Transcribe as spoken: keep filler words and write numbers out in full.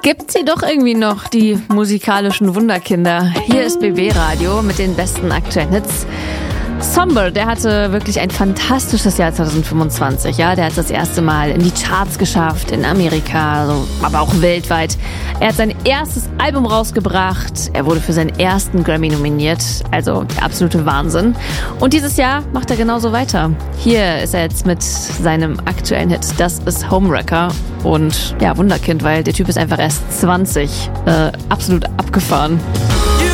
Gibt sie doch irgendwie noch, die musikalischen Wunderkinder. Hier ist B B Radio mit den besten aktuellen Hits. Somber, der hatte wirklich ein fantastisches Jahr zwanzig fünfundzwanzig. Ja, der hat das erste Mal in die Charts geschafft, in Amerika, also, aber auch weltweit. Er hat sein erstes Album rausgebracht. Er wurde für seinen ersten Grammy nominiert. Also der absolute Wahnsinn. Und dieses Jahr macht er genauso weiter. Hier ist er jetzt mit seinem aktuellen Hit. Das ist Homewrecker. Und ja, Wunderkind, weil der Typ ist einfach erst zwanzig. Äh, absolut abgefahren.